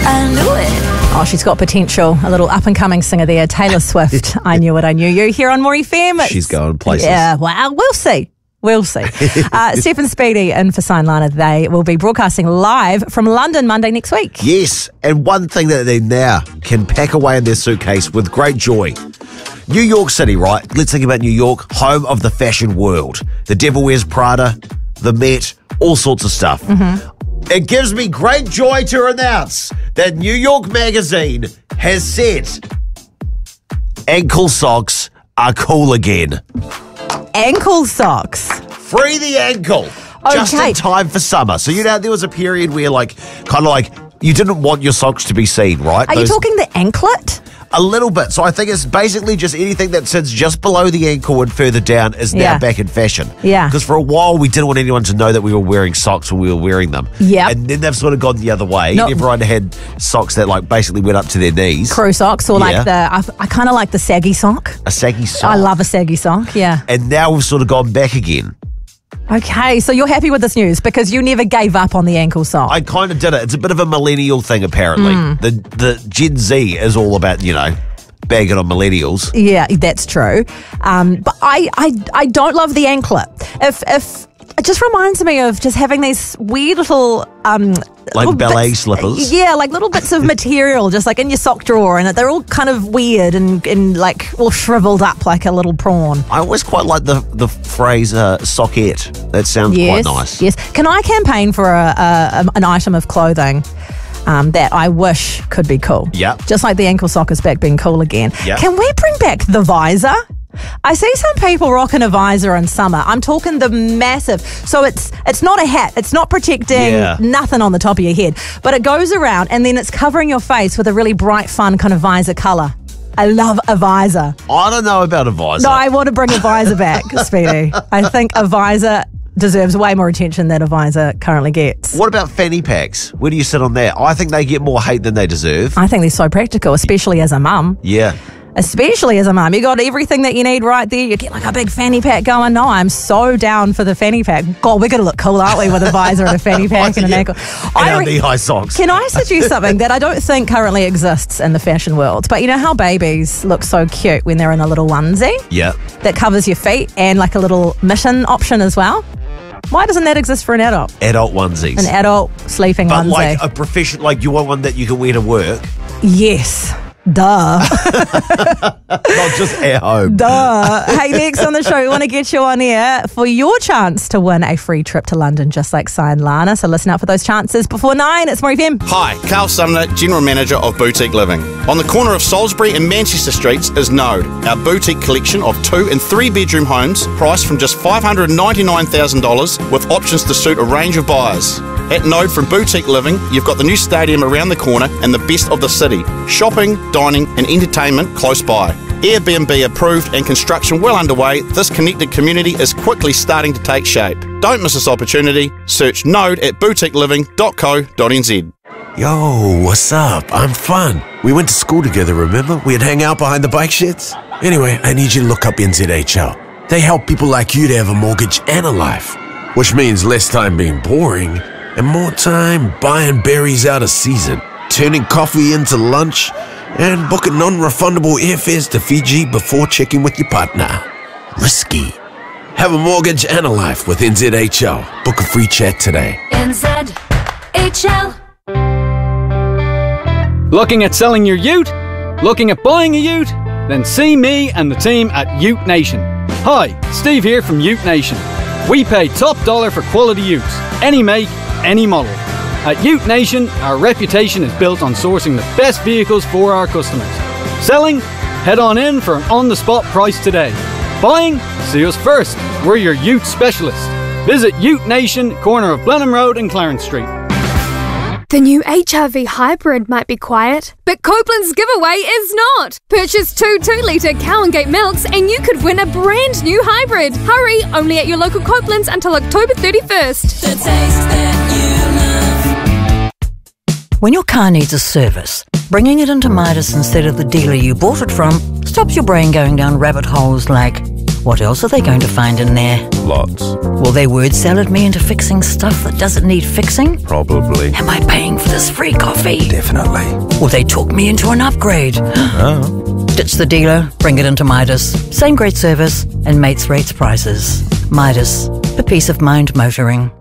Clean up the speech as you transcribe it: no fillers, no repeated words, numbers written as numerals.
I knew it. Oh, she's got potential. A little up-and-coming singer there, Taylor Swift. I knew it, I knew you. Here on More FM. She's going places. Yeah, well, we'll see. We'll see. Steph and Speedy in for Sign Lana. They will be broadcasting live from London Monday next week. Yes, and one thing that they now can pack away in their suitcase with great joy. New York City, right? Let's think about New York, home of the fashion world. The Devil Wears Prada, the Met, all sorts of stuff. Mm-hmm. It gives me great joy to announce that New York Magazine has said ankle socks are cool again. Ankle socks. Free the ankle. Just in time for summer. So, there was a period where, you didn't want your socks to be seen, right? Are you talking the anklet? A little bit. So I think it's basically just anything that sits just below the ankle and further down is now back in fashion. Yeah. Because for a while we didn't want anyone to know that we were wearing socks when we were wearing them. Yeah. And then they've sort of gone the other way. Everyone had socks that basically went up to their knees. Crew socks or I kind of like the saggy sock. A saggy sock. I love a saggy sock, yeah. And now we've sort of gone back again. Okay, so you're happy with this news because you never gave up on the ankle sock. I kind of did it. It's a bit of a millennial thing, apparently. The Gen Z is all about, bagging on millennials. Yeah, that's true. But I don't love the anklet. If it just reminds me of just having these weird little ballet slippers. Yeah, like little bits of material just in your sock drawer, and they're all kind of weird and all shriveled up like a little prawn. I always quite like the phrase sockette. That sounds quite nice. Yes. Can I campaign for an item of clothing that I wish could be cool? Yeah. Just like the ankle sock is back being cool again. Yeah. Can we bring back the visor? I see some people rocking a visor in summer. I'm talking the massive. So it's not a hat. It's not protecting nothing on the top of your head. But it goes around and then it's covering your face with a really bright, fun kind of visor colour. I love a visor. I don't know about a visor. No, I want to bring a visor back, Speedy. I think a visor deserves way more attention than a visor currently gets. What about fanny packs? Where do you sit on that? I think they get more hate than they deserve. I think they're so practical, especially as a mum. Yeah. Especially as a mum. You got everything that you need right there. You get a big fanny pack going. No, I'm so down for the fanny pack. God, we're going to look cool, aren't we, with a visor and a fanny pack and an ankle. And our knee-high socks. Can I suggest something that I don't think currently exists in the fashion world? But you know how babies look so cute when they're in a little onesie? Yeah. That covers your feet and a little mitten option as well? Why doesn't that exist for an adult? Adult onesies. An adult sleeping onesie. But a professional, you want one that you can wear to work? Yes. Duh. Not just at home. Duh. Hey, next on the show, we want to get you on air for your chance to win a free trip to London, just like Sign Lana. So listen out for those chances. Before 9, it's More FM. Hi, Carl Sumner, General Manager of Boutique Living. On the corner of Salisbury and Manchester Streets is Node, our boutique collection of 2 and 3 bedroom homes priced from just $599,000 with options to suit a range of buyers. At Node from Boutique Living, you've got the new stadium around the corner and the best of the city. Shopping, dining and entertainment close by. Airbnb approved and construction well underway, this connected community is quickly starting to take shape. Don't miss this opportunity. Search Node at boutiqueliving.co.nz. Yo, what's up? I'm Fun. We went to school together, remember? We'd hang out behind the bike sheds. Anyway, I need you to look up NZHL. They help people like you to have a mortgage and a life, which means less time being boring and more time buying berries out of season, turning coffee into lunch, and booking non-refundable airfares to Fiji before checking with your partner. Risky. Have a mortgage and a life with NZHL. Book a free chat today. NZHL. Looking at selling your ute? Looking at buying a ute? Then see me and the team at Ute Nation. Hi, Steve here from Ute Nation. We pay top dollar for quality utes, any make, any model. At Ute Nation, our reputation is built on sourcing the best vehicles for our customers. Selling? Head on in for an on-the-spot price today. Buying? See us first. We're your ute specialist. Visit Ute Nation, corner of Blenheim Road and Clarence Street. The new HRV Hybrid might be quiet, but Copeland's giveaway is not. Purchase 2 2-litre Cow and Gate milks and you could win a brand new hybrid. Hurry, only at your local Copeland's until October 31st. The taste that you love. When your car needs a service, bringing it into Midas instead of the dealer you bought it from stops your brain going down rabbit holes like, What else are they going to find in there? Lots. Will they word salad me into fixing stuff that doesn't need fixing? Probably. Am I paying for this free coffee? Definitely. Will they talk me into an upgrade? Oh. Ditch the dealer, bring it into Midas. Same great service and mates rates prices. Midas, for peace of mind motoring.